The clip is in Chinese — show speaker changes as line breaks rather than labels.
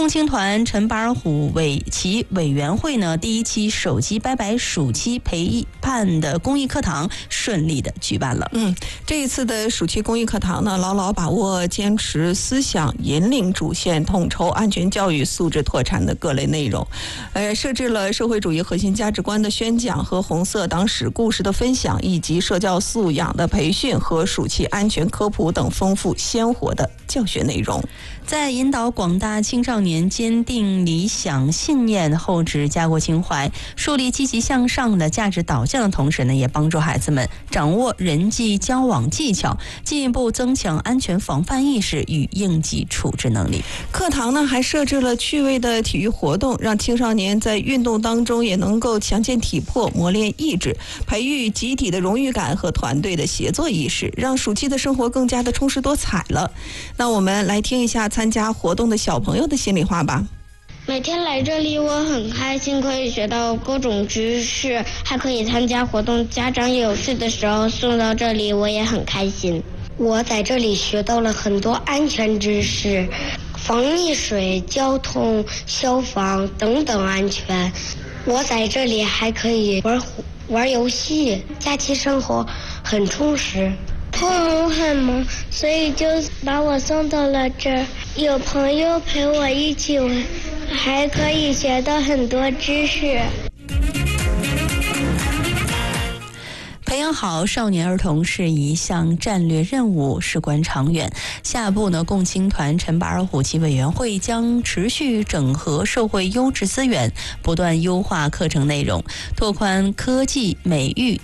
共青团陈巴尔虎其委员会呢，第一期手机拜拜暑期陪伴的公益课堂顺利的举办了。
这一次的暑期公益课堂呢，牢牢把握坚持思想引领主线，统筹安全教育素质拓展的各类内容，设置了社会主义核心价值观的宣讲和红色党史故事的分享，以及社交素养的培训和暑期安全科普等丰富鲜活的教学内容。
在引导广大青少年坚定理想信念、厚植家国情怀、树立积极向上的价值导向的同时呢，也帮助孩子们掌握人际交往技巧，进一步增强安全防范意识与应急处置能力。
课堂呢还设置了趣味的体育活动，让青少年在运动当中也能够强健体魄、磨练意志，培育集体的荣誉感和团队的协作意识，让暑期的生活更加的充实多彩了。那我们来听一下参加活动的小朋友的心里话吧。
每天来这里我很开心，可以学到各种知识，还可以参加活动，家长也有事的时候送到这里，我也很开心。我在这里学到了很多安全知识，防溺水、交通、消防等等安全。我在这里还可以玩游戏，假期生活很充实。父母很忙，所以就把我送到了这儿，有朋友陪我一起玩，还可以学到很多知识。
培养好少年儿童是一项战略任务，事关长远。下一步呢，共青团陈巴尔虎其委员会将持续整合社会优质资源，不断优化课程内容，拓宽科技、美育、